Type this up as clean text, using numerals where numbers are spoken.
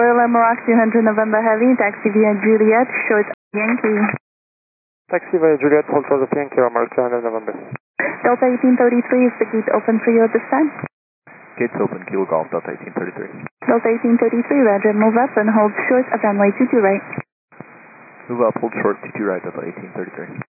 Lima Rock 200 November Heavy, taxi via Juliet, short Yankee. Taxi via Juliet, hold short of Yankee, Mark 200 November. Delta 1833, is the gate open for you at this time? Gates open, Kilo Golf, Delta 1833. Delta 1833, roger, move up and hold short of runway 22 right. Move up, hold short, 22 right, Delta 1833.